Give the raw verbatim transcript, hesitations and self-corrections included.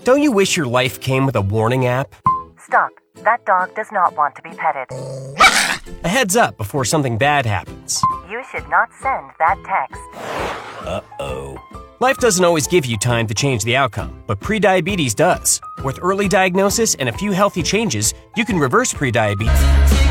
Don't you wish your life came with a warning app? Stop. That dog does not want to be petted. A heads up before something bad happens. You should not send that text. Uh-oh. Life doesn't always give you time to change the outcome, but prediabetes does. With early diagnosis and a few healthy changes, you can reverse prediabetes.